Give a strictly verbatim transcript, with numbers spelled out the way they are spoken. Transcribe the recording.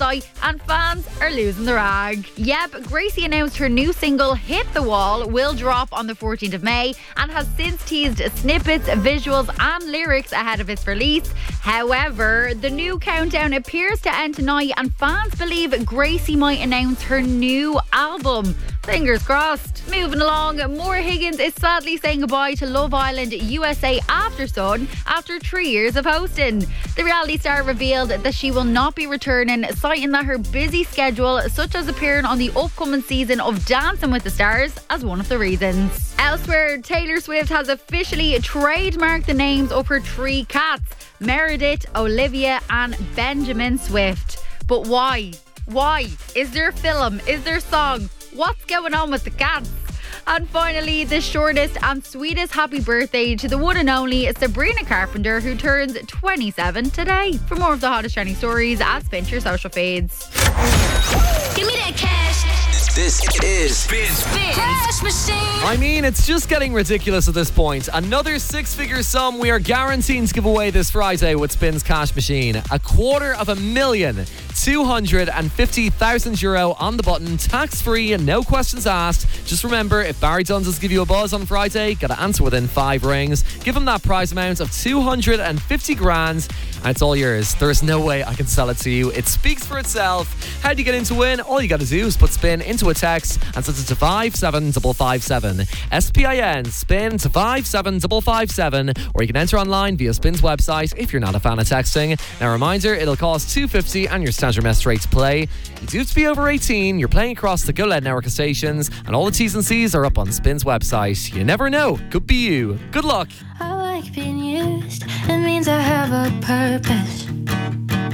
by and fans are losing the rag. Yep, Gracie announced her new single Hit the Wall will drop on the fourteenth of May and has since teased snippets, visuals and lyrics ahead of its release. However, the new countdown appears to end tonight and fans believe Gracie might announce her new album. Fingers crossed. Moving along, Maura Higgins is sadly saying goodbye to Love Island U S A After Sun after three years of hosting. The reality star revealed that she will not be returning, citing that her busy schedule, such as appearing on the upcoming season of Dancing with the Stars, as one of the reasons. Elsewhere, Taylor Swift has officially trademarked the names of her three cats, Meredith, Olivia and Benjamin Swift. But why? Why? Is there a film? Is there a song? What's going on with the cats? And finally, the shortest and sweetest happy birthday to the one and only Sabrina Carpenter, who turns twenty-seven today. For more of the hottest trending stories, add Spin to your social feeds. Give me that cash. This is Spin Spin Cash Machine. I mean, it's just getting ridiculous at this point. Another six-figure sum we are guaranteeing to give away this Friday with Spin's Cash Machine. A quarter of a million, two hundred fifty thousand euro on the button, tax-free and no questions asked. Just remember, if Barry Dunzels give you a buzz on Friday, gotta answer within five rings. Give him that prize amount of two hundred fifty grand and it's all yours. There is no way I can sell it to you. It speaks for itself. How do you get in to win? All you gotta do is put Spin into a text and send it to five seven five five seven. S P I N, Spin to five seven five five seven, or you can enter online via Spin's website if you're not a fan of texting. Now, a reminder, it'll cost two hundred fifty and your standard message rate to play. You do have to be over eighteen. You're playing across the Go Loud network of stations, and all the T's and C's are up on Spin's website. You never know. Could be you. Good luck. I like being used. It means I have a purpose.